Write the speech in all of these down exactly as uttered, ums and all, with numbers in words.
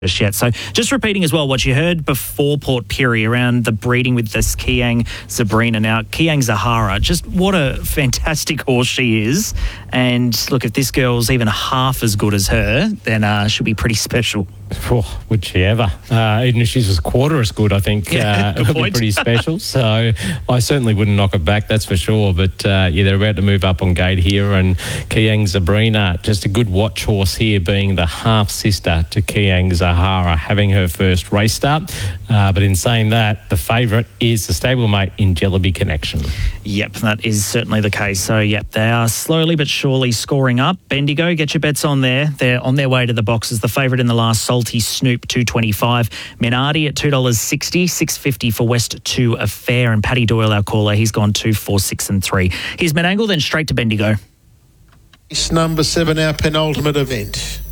just yet. So just repeating as well what you heard before Port Pirie around the breeding with this Kiang Sabrina. Now, Kiang Zahara, just what a fantastic horse she is. And look, if this girl's even half as good as her, then uh, she'll be pretty special. Oh, would she ever? Uh, even if she was a quarter as good, I think Yeah, uh, it would be pretty special. So I certainly wouldn't knock it back, that's for sure. But uh, yeah, they're about to move up on gate here. And Kiang Sabrina, just a good watch horse here, being the half-sister to Kiang Zahara, having her first race start. Uh, but in saying that, the favourite is the stablemate in Jellaby Connection. Yep, that is certainly the case. So, yep, they are slowly but surely scoring up. Bendigo, get your bets on there. They're on their way to the boxes. The favourite in the last, Salty Snoop, two twenty-five. Minardi at two dollars sixty, six fifty for West to Affair. And Paddy Doyle, our caller, he's gone two, four, six and three. Here's Menangle, then straight to Bendigo. Race number seven, our penultimate event.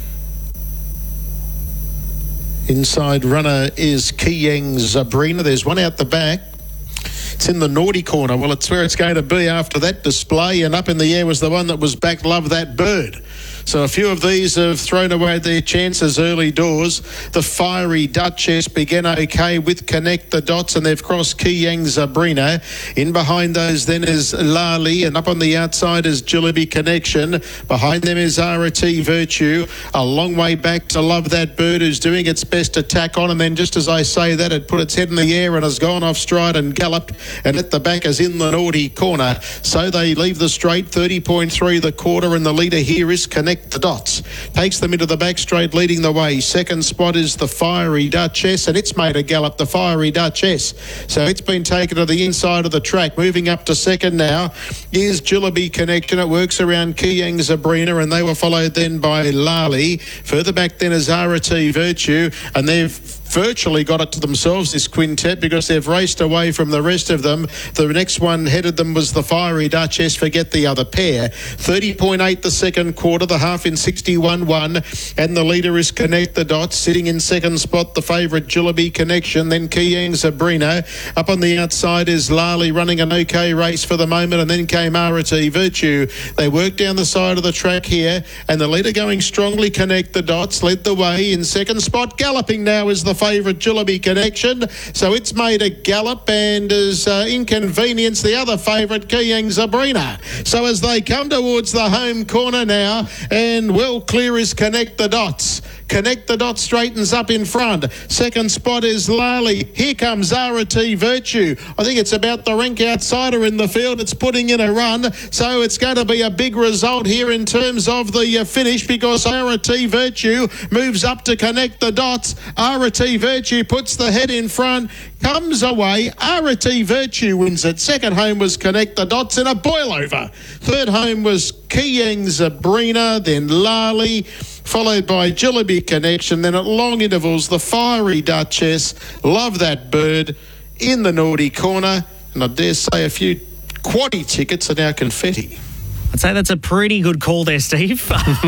Inside runner is Kiang Sabrina. There's one out the back. It's in the naughty corner. Well, it's where it's going to be after that display. And up in the air was the one that was back, Love That Bird. So a few of these have thrown away their chances early doors. The Fiery Duchess began okay with Connect the Dots, and they've crossed Kiang Sabrina. In behind those then is Lali, and up on the outside is Jellaby Connection. Behind them is R T Virtue. A long way back to Love That Bird, who's doing its best to tack on, and then just as I say that, it put its head in the air and has gone off stride and galloped, and at the back is in the naughty corner. So they leave the straight, thirty point three the quarter, and the leader here is Connect the Dots. Takes them into the back straight, leading the way. Second spot is the Fiery Duchess, and it's made a gallop, the Fiery Duchess. So it's been taken to the inside of the track. Moving up to second now is Jellaby Connection. It works around Kiang Sabrina, and they were followed then by Lali. Further back then is R T Virtue, and they've virtually got it to themselves, this quintet, because they've raced away from the rest of them. The next one headed them was the Fiery Duchess. Forget the other pair. thirty point eight the second quarter, the half in sixty-one one, and the leader is Connect the Dots. Sitting in second spot, the favourite Jellaby Connection, then Kiang Sabrina. Up on the outside is Lali, running an okay race for the moment, and then came R T Virtue. They worked down the side of the track here, and the leader going strongly, Connect the Dots, led the way. In second spot, galloping now is the favourite Jellaby Connection. So it's made a gallop and has uh, inconvenienced the other favourite, Kiang Sabrina. So as they come towards the home corner now, and well clear is Connect the Dots. Connect the Dots straightens up in front. Second spot is Lali. Here comes R T Virtue. I think it's about the rank outsider in the field. It's putting in a run. So it's going to be a big result here in terms of the uh, finish, because R T Virtue moves up to Connect the Dots. R T Virtue puts the head in front, comes away. R T Virtue wins it. Second home was Connect the Dots in a boil over. Third home was Kiang Sabrina, then Lali, followed by Jellaby Connection. Then at long intervals, the Fiery Duchess, Love That Bird in the naughty corner. And I dare say a few quaddy tickets are now confetti. I'd say that's a pretty good call there, Steve.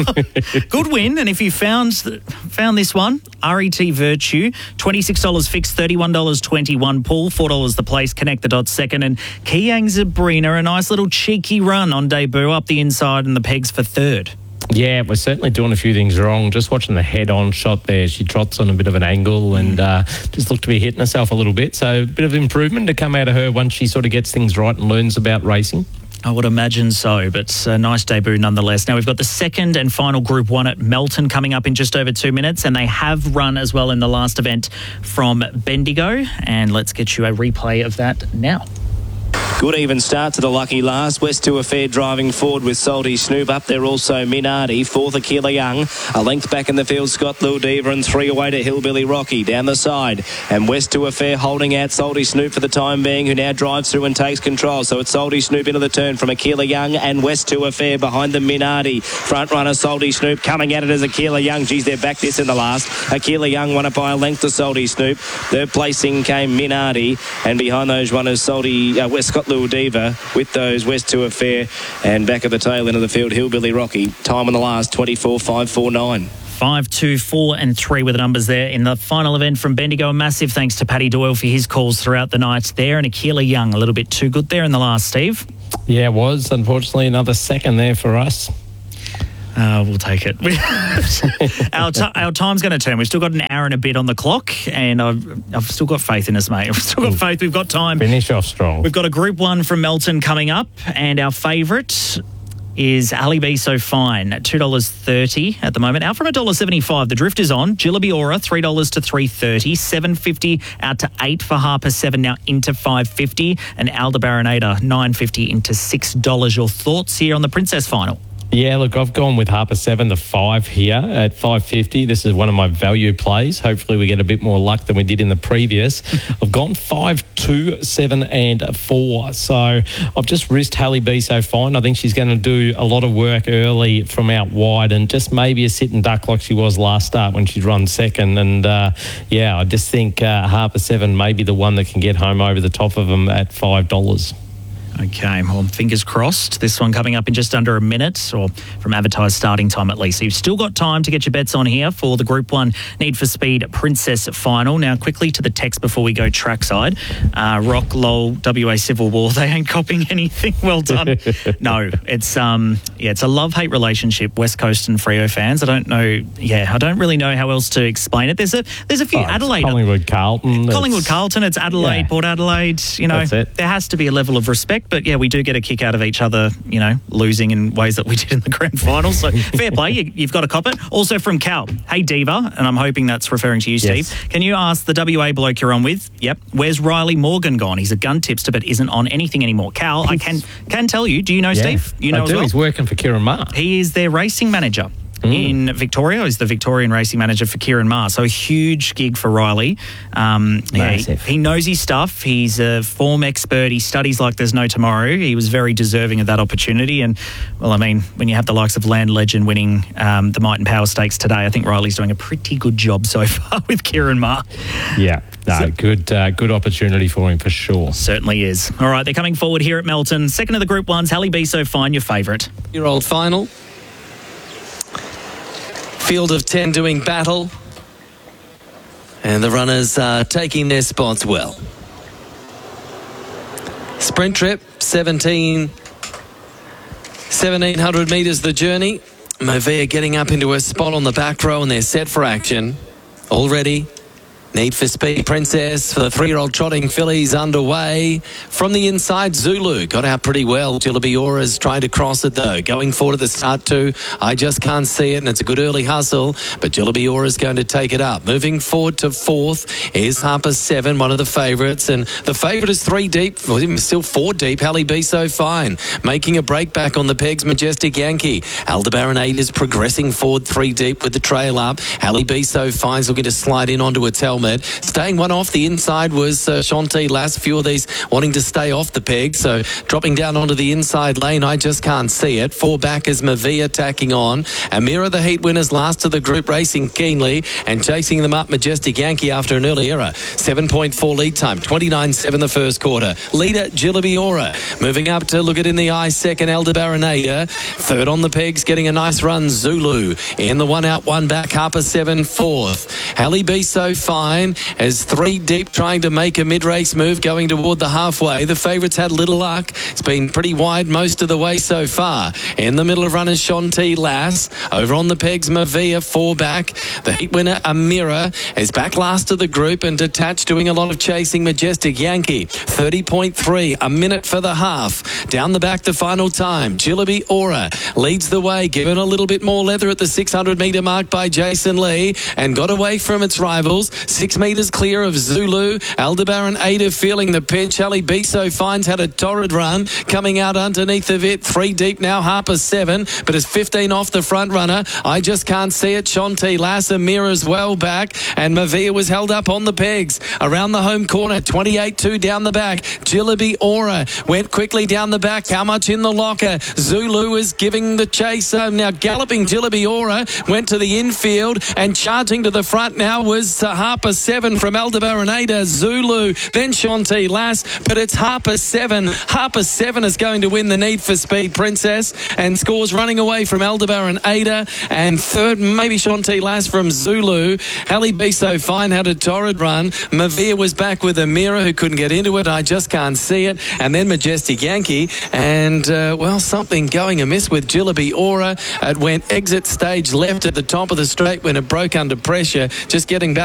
Good win. And if you found found this one, R E T Virtue, twenty-six dollars fixed, thirty-one dollars twenty-one pull, four dollars the place, Connect the Dots second, and Kiang Sabrina, a nice little cheeky run on debut up the inside and the pegs for third. Yeah, we're certainly doing a few things wrong. Just watching the head-on shot there, she trots on a bit of an angle and uh, just looked to be hitting herself a little bit. So a bit of improvement to come out of her once she sort of gets things right and learns about racing. I would imagine so, but a nice debut nonetheless. Now we've got the second and final Group one at Melton coming up in just over two minutes, and they have run as well in the last event from Bendigo. And let's get you a replay of that now. Good even start to the lucky last. West to Affair driving forward with Salty Snoop. Up there also Minardi. Fourth Aquila Young. A length back in the field Scott Ludiva, and three away to Hillbilly Rocky. Down the side. And West to Affair holding out Salty Snoop for the time being, who now drives through and takes control. So it's Salty Snoop into the turn from Aquila Young and West to Affair behind them Minardi. Front runner Salty Snoop coming at it as Aquila Young. Geez, they're back this in the last. Aquila Young won it by a length to Salty Snoop. Third placing came Minardi, and behind those runners Salty uh, West Scott Ludiva with those West to Affair, and back at the tail end of the field Hillbilly Rocky. Time on the last twenty-four five forty-nine. Five, two, four and three were the numbers there in the final event from Bendigo. A massive thanks to Paddy Doyle for his calls throughout the night there, and Aquila Young a little bit too good there in the last, Steve. Yeah, it was. Unfortunately, another second there for us. Uh, we'll take it. our, t- our time's going to turn. We've still got an hour and a bit on the clock, and I've, I've still got faith in us, mate. I've still got faith. We've got time. Finish off strong. We've got a Group one from Melton coming up, and our favourite is Ali B So Fine at two dollars thirty at the moment. Out from one dollar seventy-five. The drift is on. Jillaby Aura, three dollars to three thirty. seven fifty out to eight for Harper seven, now into five fifty. And Aldebaran nine fifty into six dollars. Your thoughts here on the Princess Final? Yeah, look, I've gone with Harper seven, the five here at five fifty. This is one of my value plays. Hopefully we get a bit more luck than we did in the previous. I've gone five, two, seven and four. So I've just risked Hallie B So Fine. I think she's going to do a lot of work early from out wide and just maybe a sit and duck like she was last start when she'd run second. And, uh, yeah, I just think uh, Harper seven may be the one that can get home over the top of them at five dollars. Okay, well, fingers crossed. This one coming up in just under a minute, or from advertised starting time at least. So you've still got time to get your bets on here for the Group one Need for Speed Princess Final. Now, quickly to the text before we go trackside. Uh, Rock, lol, W A Civil War. They ain't copying anything. Well done. No, it's um, yeah, it's a love-hate relationship, West Coast and Freo fans. I don't know, yeah, I don't really know how else to explain it. There's a there's a few. Oh, Adelaide. Collingwood Carlton. Collingwood Carlton. It's Adelaide, Yeah. Port Adelaide. You know, That's it. There has to be a level of respect. But yeah, we do get a kick out of each other, you know, losing in ways that we did in the grand final. So fair play, you, you've got to cop it. Also from Cal, hey Diva, and I'm hoping that's referring to you, Steve. Yes. Can you ask the W A bloke you're on with? Yep. Where's Riley Morgan gone? He's a gun tipster, but isn't on anything anymore. Cal, I can can tell you. Do you know Yeah, Steve? You know I as do. well? He's working for Kieran Maher. He is their racing manager. In Victoria. He's the Victorian racing manager for Kieran Maher. So a huge gig for Riley. Um, yeah, he, Massive. he knows his stuff. He's a form expert. He studies like there's no tomorrow. He was very deserving of that opportunity. And, well, I mean, when you have the likes of Land Legend winning um, the Might and Power Stakes today, I think Riley's doing a pretty good job so far with Kieran Maher. Yeah, no, So- good uh, good opportunity for him for sure. Certainly is. All right, they're coming forward here at Melton. Second of the Group ones, Hallie B So Fine, your favourite. Year old final. Field of ten doing battle. And the runners are taking their spots well. Sprint trip, seventeen, seventeen hundred metres the journey. Movia getting up into a spot on the back row and they're set for action. Already. Need for Speed Princess for the three-year-old trotting fillies underway. From the inside, Zulu got out pretty well. Jillaby Aura's trying to cross it though. Going forward at the start too. I just can't see it and it's a good early hustle. But Jillaby Aura's going to take it up. Moving forward to fourth is Harper seven, one of the favourites. And the favourite is three deep, well, still four deep. Hallie B So Fine. Making a break back on the pegs, Majestic Yankee. Aldebaran eight is progressing forward three deep with the trail up. Hallie B So Fine's looking to slide in onto its helmet. Staying one off the inside was uh, Shanti Lass. A few of these wanting to stay off the peg. So dropping down onto the inside lane, I just can't see it. Four back is Movia tacking on. Amira, the heat winners, last to the group, racing keenly and chasing them up. Majestic Yankee after an early error. seven point four lead time. twenty-nine seven the first quarter. Leader, Jillaby Aura. Moving up to look it in the eye. Second, Aldebaran. Third on the pegs, getting a nice run. Zulu. In the one out, one back. Harper seven, fourth. Hallie B So Fine as three deep trying to make a mid-race move going toward the halfway. The favourites had little luck. It's been pretty wide most of the way so far. In the middle of runners, Shanti Lass. Over on the pegs, Movia, four back. The heat winner, Amira, is back last of the group and detached, doing a lot of chasing. Majestic Yankee, thirty point three, a minute for the half. Down the back, the final time. Jillaby Aura leads the way, given a little bit more leather at the six hundred metre mark by Jason Lee and got away from its rivals. Six metres clear of Zulu. Aldebaran Ada feeling the pinch. Hallie B So Fine's had a torrid run. Coming out underneath of it. Three deep now. Harper seven. But it's fifteen off the front runner. I just can't see it. Shanti Lass, Amira's well back. And Movia was held up on the pegs. Around the home corner. twenty-eight two down the back. Jillaby Aura went quickly down the back. How much in the locker? Zulu is giving the chase. Um, now galloping Jillaby Aura went to the infield and charging to the front. front now was uh, Harper seven from Aldebaran Ada, Zulu, then Shanti Lass, but it's Harper seven. Harper seven is going to win the Need for Speed Princess, and scores running away from Aldebaran Ada, and third maybe Shanti Lass from Zulu. Halle Be So Fine had a torrid run. Mavir was back with Amira, who couldn't get into it. I just can't see it. And then Majestic Yankee, and uh, well, something going amiss with Jillaby Aura. It went exit stage left at the top of the straight when it broke under pressure, just getting back